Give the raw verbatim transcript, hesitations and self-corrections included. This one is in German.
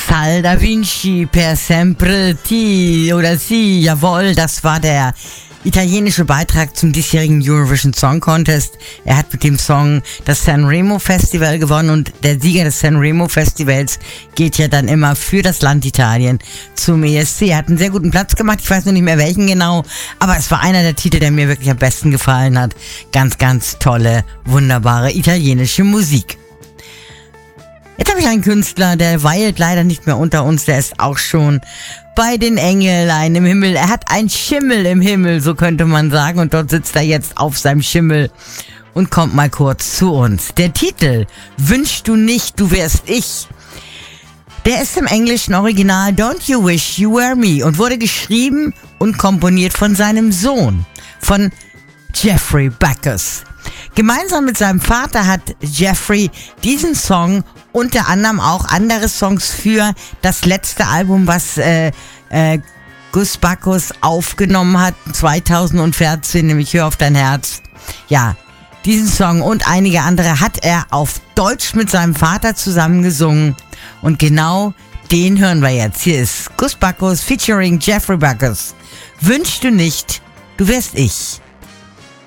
Sal da Vinci per sempre ti oder si, jawohl, das war der italienische Beitrag zum diesjährigen Eurovision Song Contest. Er hat mit dem Song das Sanremo Festival gewonnen und der Sieger des Sanremo Festivals geht ja dann immer für das Land Italien zum E S C. Er hat einen sehr guten Platz gemacht, ich weiß noch nicht mehr welchen genau, aber es war einer der Titel, der mir wirklich am besten gefallen hat. Ganz, ganz tolle, wunderbare italienische Musik. Jetzt habe ich einen Künstler, der weilt leider nicht mehr unter uns, der ist auch schon bei den Engelein im Himmel. Er hat einen Schimmel im Himmel, so könnte man sagen, und dort sitzt er jetzt auf seinem Schimmel und kommt mal kurz zu uns. Der Titel, Wünschst du nicht, du wärst ich, der ist im englischen Original Don't You Wish You Were Me und wurde geschrieben und komponiert von seinem Sohn, von Jeffrey Backus. Gemeinsam mit seinem Vater hat Jeffrey diesen Song unter anderem auch andere Songs für das letzte Album, was äh, äh, Gus Backus aufgenommen hat, zweitausendvierzehn, nämlich Hör auf dein Herz. Ja, diesen Song und einige andere hat er auf Deutsch mit seinem Vater zusammen gesungen und genau den hören wir jetzt. Hier ist Gus Backus featuring Jeffrey Backus. Wünschst du nicht, du wärst ich.